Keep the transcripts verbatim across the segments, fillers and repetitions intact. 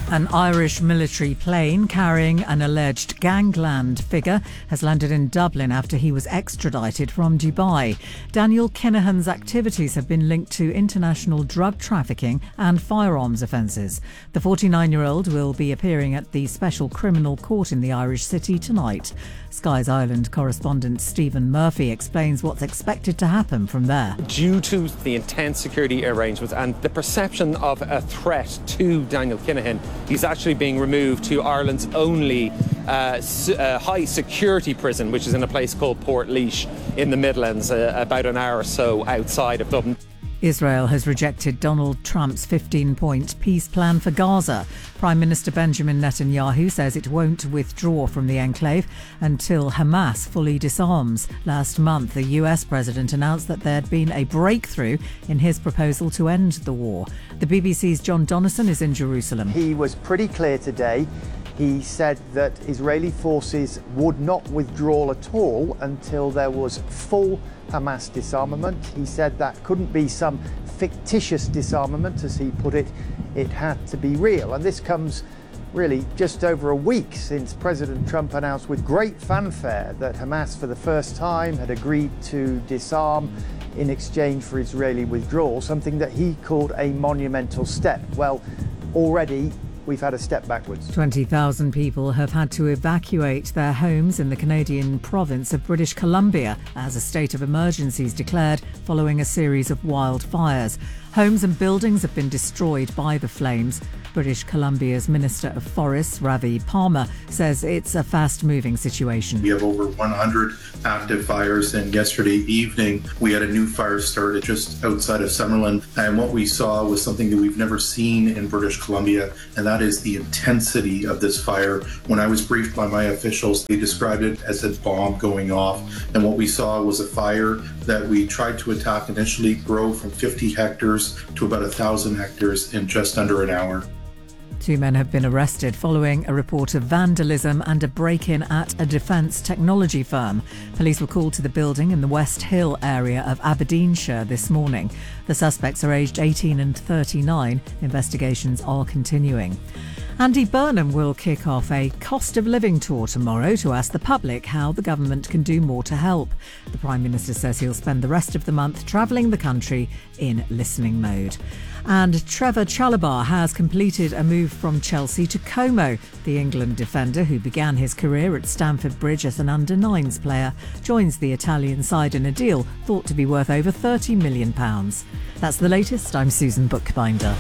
An Irish military plane carrying an alleged gangland figure has landed in Dublin after he was extradited from Dubai. Daniel Kinahan's activities have been linked to international drug trafficking and firearms offences. The forty-nine-year-old will be appearing at the Special Criminal Court in the Irish city tonight. Sky's Ireland correspondent Stephen Murphy explains what's expected to happen from there. Due to the intense security arrangements and the perception of a threat to Daniel Kinahan, he's actually being removed to Ireland's only uh, uh, high security prison, which is in a place called Portlaoise in the Midlands, uh, about an hour or so outside of Dublin. Israel has rejected Donald Trump's fifteen-point peace plan for Gaza. Prime Minister Benjamin Netanyahu says it won't withdraw from the enclave until Hamas fully disarms. Last month, the U S president announced that there had been a breakthrough in his proposal to end the war. The B B C's John Donnison is in Jerusalem. He was pretty clear today. He said that Israeli forces would not withdraw at all until there was full Hamas disarmament. He said that couldn't be some fictitious disarmament, as he put it. It had to be real. And this comes really just over a week since President Trump announced with great fanfare that Hamas for the first time had agreed to disarm in exchange for Israeli withdrawal, something that he called a monumental step. Well, already we've had a step backwards. twenty thousand people have had to evacuate their homes in the Canadian province of British Columbia as a state of emergency is declared following a series of wildfires. Homes and buildings have been destroyed by the flames. British Columbia's Minister of Forests, Ravi Palmer, says it's a fast-moving situation. We have over one hundred active fires, and yesterday evening we had a new fire started just outside of Summerlin, and what we saw was something that we've never seen in British Columbia, and that is the intensity of this fire. When I was briefed by my officials, they described it as a bomb going off, and what we saw was a fire that we tried to attack initially grow from fifty hectares to about one thousand hectares in just under an hour. Two men have been arrested following a report of vandalism and a break-in at a defence technology firm. Police were called to the building in the West Hill area of Aberdeenshire this morning. The suspects are aged eighteen and thirty-nine. Investigations are continuing. Andy Burnham will kick off a cost of living tour tomorrow to ask the public how the government can do more to help. The Prime Minister says he'll spend the rest of the month travelling the country in listening mode. And Trevoh Chalobah has completed a move from Chelsea to Como. The England defender, who began his career at Stamford Bridge as an under nines player, joins the Italian side in a deal thought to be worth over thirty million pounds. That's the latest. I'm Susan Bookbinder.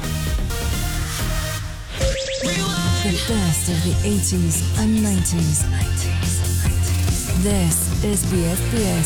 The best of the eighties and nineties. This is B F B S